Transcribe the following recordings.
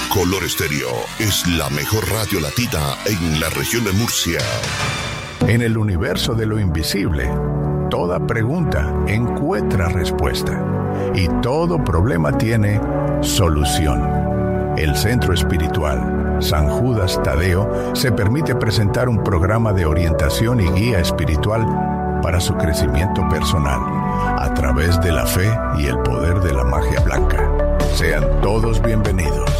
Color Estéreo es la mejor radio latina en la región de Murcia. En el universo de lo invisible, toda pregunta encuentra respuesta y todo problema tiene solución. El Centro Espiritual San Judas Tadeo se permite presentar un programa de orientación y guía espiritual para su crecimiento personal a través de la fe y el poder de la magia blanca. Sean todos bienvenidos.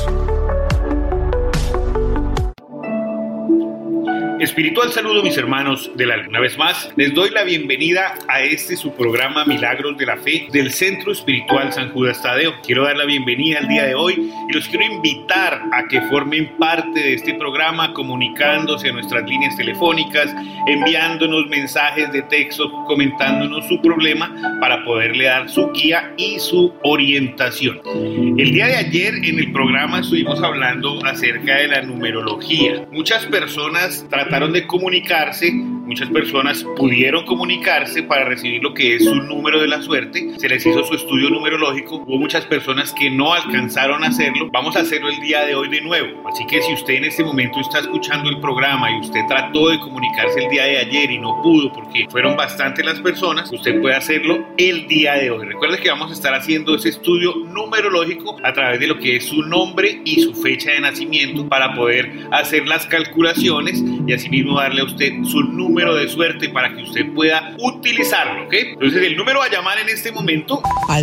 Espiritual saludo, mis hermanos del alma. Una vez más, les doy la bienvenida a su programa Milagros de la Fe del Centro Espiritual San Judas Tadeo. Quiero dar la bienvenida al día de hoy y los quiero invitar a que formen parte de este programa comunicándose a nuestras líneas telefónicas, enviándonos mensajes de texto, comentándonos su problema para poderle dar su guía y su orientación. El día de ayer en el programa estuvimos hablando acerca de la numerología. Muchas personas trataron de comunicarse, muchas personas pudieron comunicarse para recibir lo que es su número de la suerte, se les hizo su estudio numerológico, hubo muchas personas que no alcanzaron a hacerlo, vamos a hacerlo el día de hoy de nuevo, así que si usted en este momento está escuchando el programa y usted trató de comunicarse el día de ayer y no pudo porque fueron bastantes las personas, usted puede hacerlo el día de hoy. Recuerde que vamos a estar haciendo ese estudio numerológico a través de lo que es su nombre y su fecha de nacimiento para poder hacer las calculaciones y asimismo darle a usted su número de suerte para que usted pueda utilizarlo, ¿ok? Entonces el número a llamar en este momento al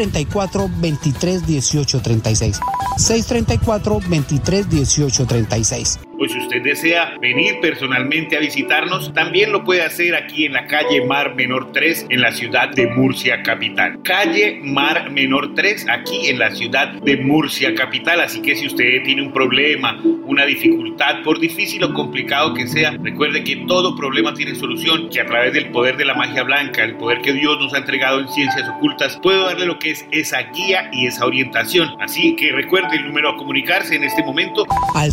634-23-18-36 634-23-18-36. O si usted desea venir personalmente a visitarnos, también lo puede hacer aquí en la calle Mar Menor 3 en la ciudad de Murcia Capital. Calle Mar Menor 3 aquí en la ciudad de Murcia Capital. Así que si usted tiene un problema, una dificultad, por difícil o complicado que sea, recuerde que todo problema tiene solución, que a través del poder de la magia blanca, el poder que Dios nos ha entregado en ciencias ocultas, puedo darle lo que es esa guía y esa orientación. Así que recuerde el número a comunicarse en este momento al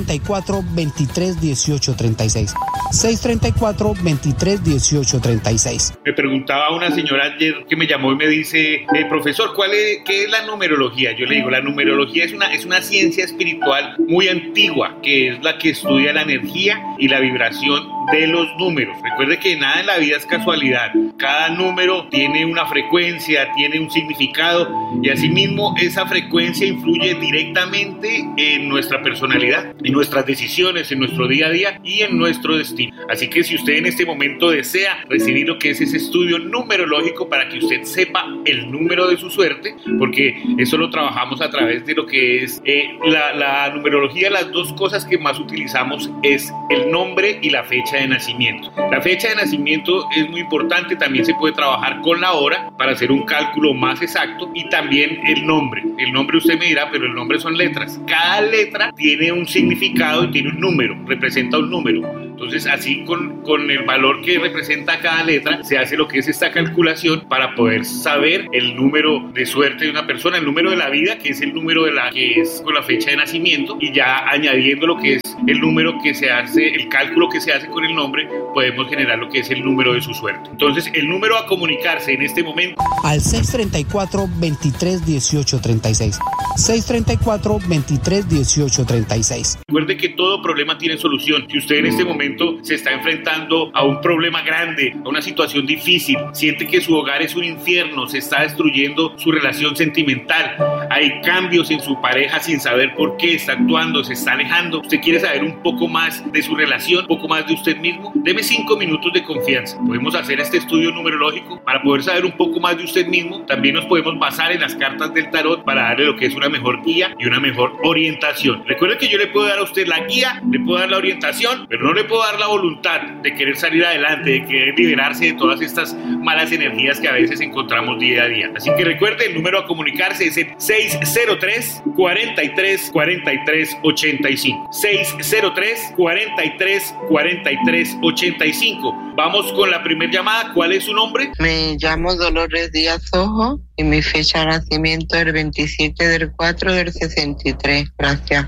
634-23-18-36 634-23-18-36. Me preguntaba una señora ayer que me llamó y me dice, profesor, ¿qué es la numerología? Yo le digo, la numerología es una ciencia espiritual muy antigua, que es la que estudia la energía y la vibración de los números. Recuerde que nada en la vida es casualidad. Cada número tiene una frecuencia, tiene un significado y asimismo esa frecuencia influye directamente en nuestra personalidad, en nuestras decisiones, en nuestro día a día y en nuestro destino. Así que si usted en este momento desea recibir lo que es ese estudio numerológico para que usted sepa el número de su suerte, porque eso lo trabajamos a través de lo que es la numerología, las dos cosas que más utilizamos es el nombre y la fecha de nacimiento. La fecha de nacimiento es muy importante, también se puede trabajar con la hora para hacer un cálculo más exacto y también el nombre. El nombre usted me dirá, pero el nombre son letras. Cada letra tiene un significado y tiene un número, representa un número. Entonces así con el valor que representa cada letra se hace lo que es esta calculación para poder saber el número de suerte de una persona, el número de la vida, que es el número que es con la fecha de nacimiento, y ya añadiendo lo que es el número que se hace, el cálculo que se hace con el nombre, podemos generar lo que es el número de su suerte. Entonces el número a comunicarse en este momento al 634-23-18-36 634-23-18-36. Recuerde que todo problema tiene solución. Si usted en este momento se está enfrentando a un problema grande, a una situación difícil, siente que su hogar es un infierno, se está destruyendo su relación sentimental, hay cambios en su pareja sin saber por qué, está actuando, se está alejando, usted quiere saber un poco más de su relación, un poco más de usted mismo, deme 5 minutos de confianza. Podemos hacer este estudio numerológico para poder saber un poco más de usted mismo. También nos podemos basar en las cartas del tarot para darle lo que es una mejor guía y una mejor orientación. Recuerde que yo le puedo dar a usted la guía, le puedo dar la orientación, pero no le puedo dar la voluntad de querer salir adelante, de querer liberarse de todas estas malas energías que a veces encontramos día a día. Así que recuerde, el número a comunicarse es el 603-43-43-85 603-43-43-85. Vamos con la primera llamada. ¿Cuál es su nombre? Me llamo Dolores Díaz Ojo y mi fecha de nacimiento es el 27 del 4 del 63. Gracias.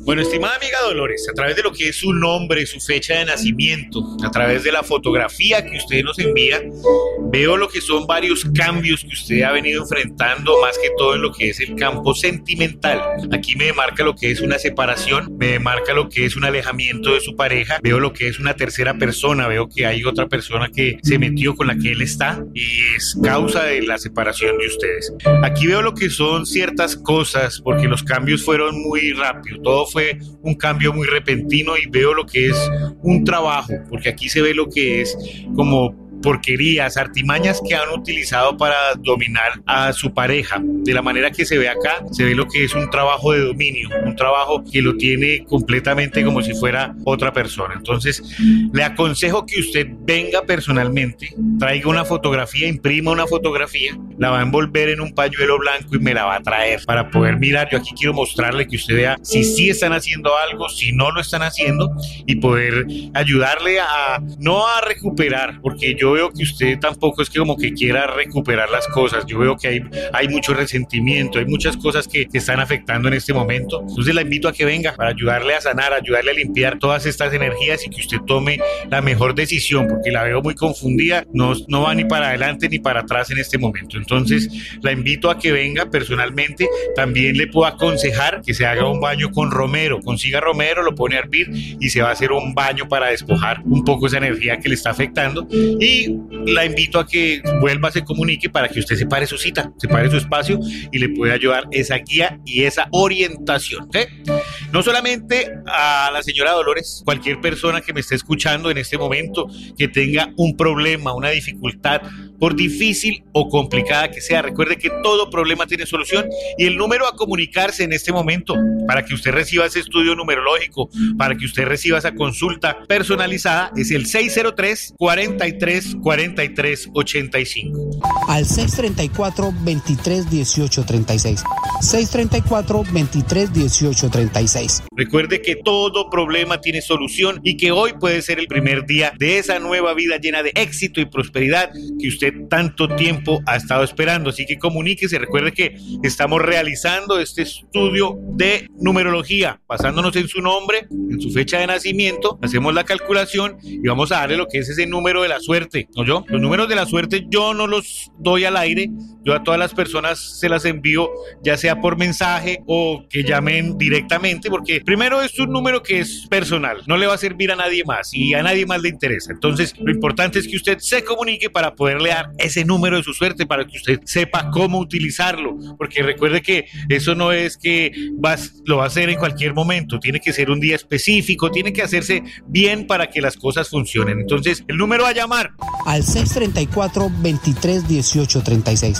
Bueno, estimada amiga Dolores, a través de lo que es su nombre, su fecha de nacimiento, a través de la fotografía que usted nos envía, veo lo que son varios cambios que usted ha venido enfrentando, más que todo en lo que es el campo sentimental. Aquí me marca lo que es una separación, me marca lo que es un alejamiento de su pareja, veo lo que es una tercera persona, veo que hay otra persona que se metió con la que él está y es causa de la separación de ustedes. Aquí veo lo que son ciertas cosas, porque los cambios fueron muy rápidos, todo fue un cambio muy repentino, y veo lo que es un trabajo, porque aquí se ve lo que es como porquerías, artimañas que han utilizado para dominar a su pareja. De la manera que se ve acá, se ve lo que es un trabajo de dominio, un trabajo que lo tiene completamente como si fuera otra persona. Entonces, le aconsejo que usted venga personalmente, traiga una fotografía, imprima una fotografía, la va a envolver en un pañuelo blanco y me la va a traer para poder mirar. Yo aquí quiero mostrarle que usted vea si sí están haciendo algo, si no lo están haciendo, y poder ayudarle no a recuperar, porque yo veo que usted tampoco es que como que quiera recuperar las cosas. Yo veo que hay mucho resentimiento, hay muchas cosas que están afectando en este momento. Entonces la invito a que venga para ayudarle a sanar, ayudarle a limpiar todas estas energías y que usted tome la mejor decisión, porque la veo muy confundida, no va ni para adelante ni para atrás en este momento. Entonces la invito a que venga personalmente. También le puedo aconsejar que se haga un baño con romero, consiga romero, lo pone a hervir y se va a hacer un baño para despojar un poco esa energía que le está afectando. Y la invito a que vuelva, se comunique para que usted separe su cita, separe su espacio y le pueda ayudar esa guía y esa orientación, ¿ok? No solamente a la señora Dolores, cualquier persona que me esté escuchando en este momento que tenga un problema, una dificultad, por difícil o complicada que sea, recuerde que todo problema tiene solución, y el número a comunicarse en este momento para que usted reciba ese estudio numerológico, para que usted reciba esa consulta personalizada, es el 603-43-43-85. Al 634-23-18-36. 634-23-18-36. Recuerde que todo problema tiene solución y que hoy puede ser el primer día de esa nueva vida llena de éxito y prosperidad que usted tanto tiempo ha estado esperando. Así que comuníquese. Recuerde que estamos realizando este estudio de numerología basándonos en su nombre, en su fecha de nacimiento. Hacemos la calculación y vamos a darle lo que es ese número de la suerte, ¿no? Los números de la suerte yo no los doy al aire. Yo a todas las personas se las envío, ya sea por mensaje o que llamen directamente, porque primero es un número que es personal, no le va a servir a nadie más y a nadie más le interesa. Entonces lo importante es que usted se comunique para poderle dar ese número de su suerte, para que usted sepa cómo utilizarlo, porque recuerde que eso no es que lo va a hacer en cualquier momento, tiene que ser un día específico, tiene que hacerse bien para que las cosas funcionen. Entonces el número a llamar al 634-23-18-36.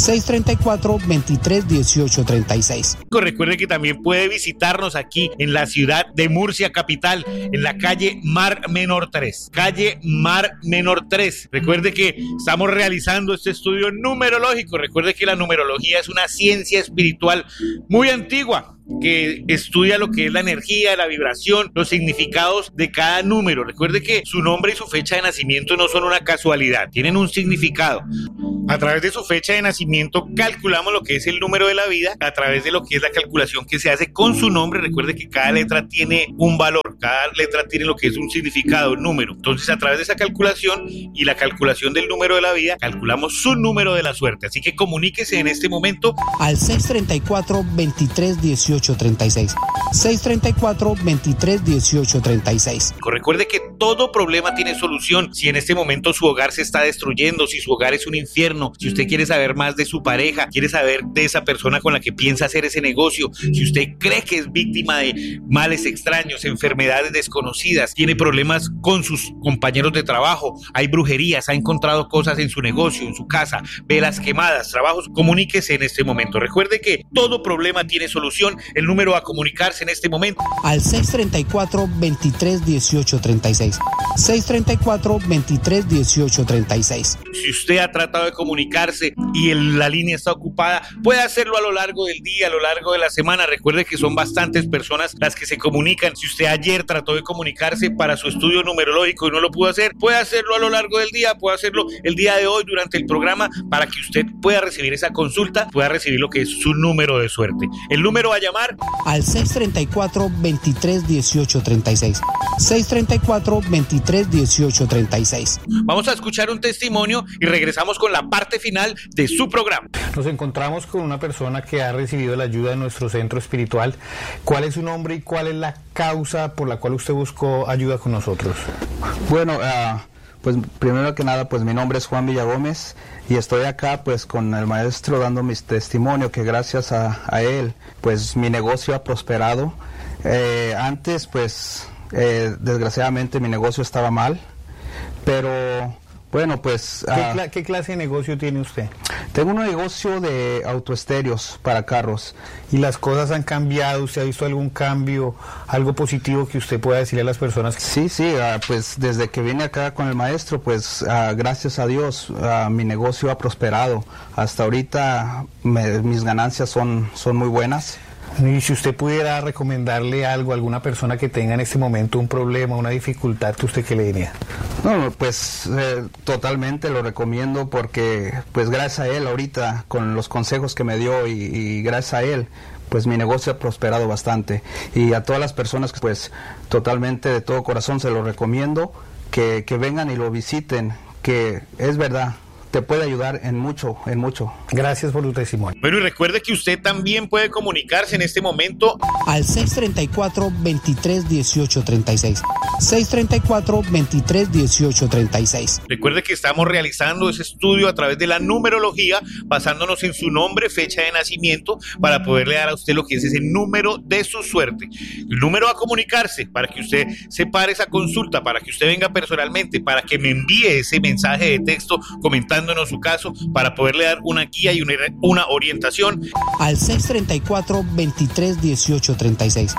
634-23-18-36. Recuerde que también puede visitarnos aquí en la ciudad de Murcia capital, en la calle Mar Menor 3. Calle Mar Menor 3. Recuerde que estamos realizando este estudio numerológico. Recuerde que la numerología es una ciencia espiritual muy antigua, que estudia lo que es la energía, la vibración, los significados de cada número. Recuerde que su nombre y su fecha de nacimiento no son una casualidad, tienen un significado. A través de su fecha de nacimiento calculamos lo que es el número de la vida, a través de lo que es la calculación que se hace con su nombre. Recuerde que cada letra tiene un valor, cada letra tiene lo que es un significado, un número. Entonces, a través de esa calculación y la calculación del número de la vida, calculamos su número de la suerte. Así que comuníquese en este momento al 634-23-18-36. 634-23-18-36. Recuerde que todo problema tiene solución. Si en este momento su hogar se está destruyendo, si su hogar es un infierno, si usted quiere saber más de su pareja, quiere saber de esa persona con la que piensa hacer ese negocio, si usted cree que es víctima de males extraños, enfermedades desconocidas, tiene problemas con sus compañeros de trabajo, hay brujerías, ha encontrado cosas en su negocio, en su casa, velas quemadas, trabajos, comuníquese en este momento. Recuerde que todo problema tiene solución. El número a comunicarse en este momento al 634-23-18-36. 634-23-18-36. Si usted ha tratado de comunicarse y la línea está ocupada, puede hacerlo a lo largo del día, a lo largo de la semana. Recuerde que son bastantes personas las que se comunican. Si usted ayer trató de comunicarse para su estudio numerológico y no lo pudo hacer, puede hacerlo a lo largo del día, puede hacerlo el día de hoy durante el programa para que usted pueda recibir esa consulta, pueda recibir lo que es su número de suerte. El número a llamar llamar al 634-23-1836. 634-23-1836. Vamos a escuchar un testimonio y regresamos con la parte final de su programa. Nos encontramos con una persona que ha recibido la ayuda de nuestro centro espiritual. ¿Cuál es su nombre y cuál es la causa por la cual usted buscó ayuda con nosotros? Bueno, pues primero que nada, pues mi nombre es Juan Villagómez y estoy acá pues con el maestro dando mi testimonio que gracias a él pues mi negocio ha prosperado. Antes pues desgraciadamente mi negocio estaba mal, pero bueno pues... ¿Qué clase de negocio tiene usted? Tengo un negocio de autoestéreos para carros. ¿Y las cosas han cambiado? ¿Usted ha visto algún cambio, algo positivo que usted pueda decirle a las personas? Sí, pues desde que vine acá con el maestro, pues gracias a Dios mi negocio ha prosperado. Hasta ahorita mis ganancias son muy buenas. Y si usted pudiera recomendarle algo a alguna persona que tenga en este momento un problema, una dificultad, ¿qué le diría? No, pues totalmente lo recomiendo porque pues gracias a él ahorita con los consejos que me dio y gracias a él pues mi negocio ha prosperado bastante. Y a todas las personas pues totalmente de todo corazón se lo recomiendo que vengan y lo visiten, que es verdad. Te puede ayudar en mucho. Gracias por tu testimonio. Bueno, y recuerde que usted también puede comunicarse en este momento al 634-23-1836. 634-23-1836. Recuerde que estamos realizando ese estudio a través de la numerología, basándonos en su nombre, fecha de nacimiento, para poderle dar a usted lo que es ese número de su suerte. El número a comunicarse para que usted separe esa consulta, para que usted venga personalmente, para que me envíe ese mensaje de texto comentándonos su caso, para poderle dar una guía y una orientación. Al 634-23-1836.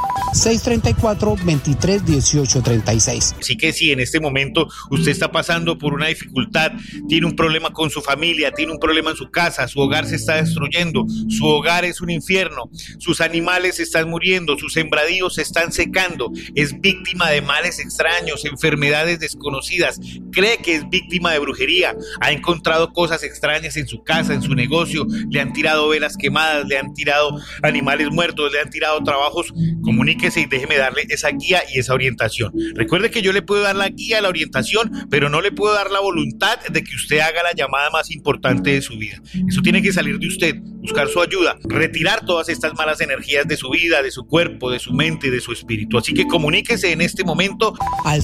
634-23-1836. Así que si en este momento usted está pasando por una dificultad, tiene un problema con su familia, tiene un problema en su casa, su hogar se está destruyendo, su hogar es un infierno, sus animales se están muriendo, sus sembradíos se están secando, es víctima de males extraños, enfermedades desconocidas, cree que es víctima de brujería, ha encontrado cosas extrañas en su casa, en su negocio, le han tirado velas quemadas, le han tirado animales muertos, le han tirado trabajos, comuníquese y déjeme darle esa guía y esa orientación. Recuerde que yo le puedo dar la guía, la orientación, pero no le puedo dar la voluntad de que usted haga la llamada más importante de su vida. Eso tiene que salir de usted, buscar su ayuda, retirar todas estas malas energías de su vida, de su cuerpo, de su mente, de su espíritu. Así que comuníquese en este momento al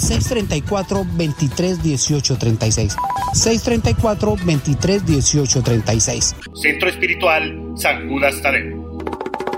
634-23-1836. 634-23-1836. Centro Espiritual San Judas Tadeo.